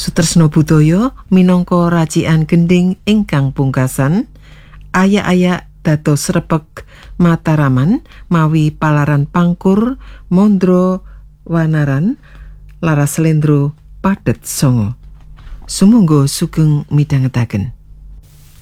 Sutresna Budaya minangka racikan gending ingkang pungkasan, ayak-ayak dados srepeg Mataraman mawi palaran pangkur Mondro Wanaran laras slendro padhet sanga. Sumangga sugeng midhangetaken.